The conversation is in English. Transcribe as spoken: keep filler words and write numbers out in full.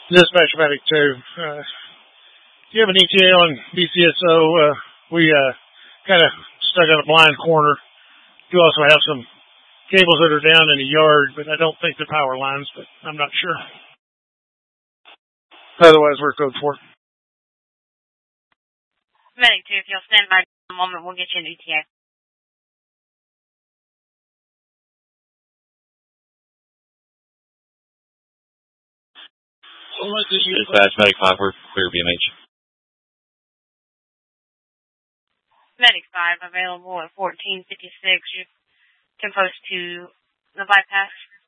Dispatch Medic two. Uh, do you have an E T A on B C S O? Uh, we uh, kind of stuck in a blind corner. Do also have some cables that are down in the yard, but I don't think they're power lines, but I'm not sure. Otherwise, we're code four. Medic two, if you'll stand by a moment, we'll get you an E T A. Dispatch Medic five, we're clear B M H. Medic five, available at fourteen fifty-six. You can post to the bypass.